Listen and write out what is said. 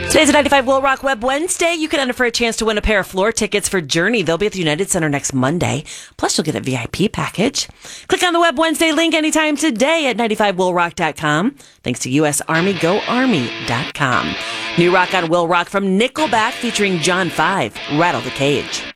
Today's a 95 Will Rock Web Wednesday. You can enter for a chance to win a pair of floor tickets for Journey. They'll be at the United Center next Monday. Plus, you'll get a VIP package. Click on the Web Wednesday link anytime today at 95willrock.com. Thanks to U.S. Army, GoArmy.com. New rock on Will Rock from Nickelback featuring John 5, Rattle the Cage.